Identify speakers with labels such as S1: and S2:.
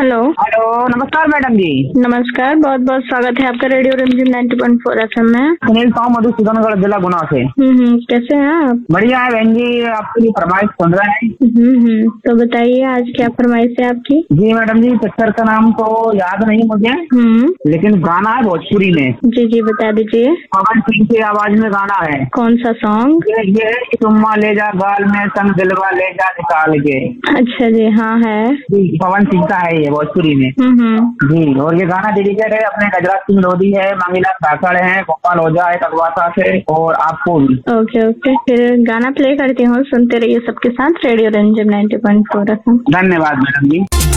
S1: Hello.
S2: Hello, नमस्कार madam जी।
S1: नमस्कार, बहुत बहुत स्वागत है आपका रेडियो रिमझिम 90.4 FM में।
S2: सुनील साहू, मधुसूदनगढ़ जिला गुना से।
S1: कैसे हैं आप?
S2: बढ़िया है बहन जी, आपकी फरमाइश सुन रहे हैं।
S1: तो बताइए आज क्या फरमाइश है आपकी?
S2: जी मैडम जी, पिक्चर का नाम तो याद नहीं मुझे, लेकिन गाना है भोजपुरी में।
S1: जी जी बता दीजिए।
S2: पवन सिंह की आवाज में गाना है।
S1: कौन सा सॉन्ग?
S2: ये है कि तुम्मा ले जा गाल में संग दिलवा ले जा निकाल के।
S1: अच्छा जी, हाँ है।
S2: जी, पवन सिंह का है ये भोजपुरी में। जी, और ये गाना डेडिकेट है अपने गजराज सिंह लोधी है, मांगीलाल काकड़ है, गोपाल ओझा है कटवासा से, और आपको भी।
S1: ओके ओके, फिर गाना प्ले करती हूँ, सुनते रहिए सबके साथ रेडियो रिमझिम 90.4 FM।
S2: धन्यवाद मैडम जी।